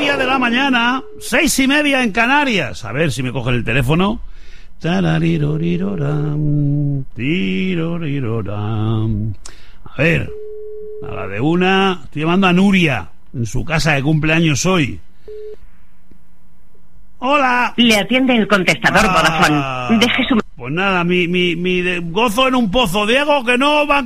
6:30 de la mañana, 6:30 en Canarias. A ver si me cogen el teléfono. Taraririroram, tiroriroram. A ver, a la de una. Estoy llamando a Nuria, en su casa de cumpleaños hoy. Hola. Le atiende el contestador Vodafone. Deje su... Pues nada, mi gozo en un pozo. Diego, que no va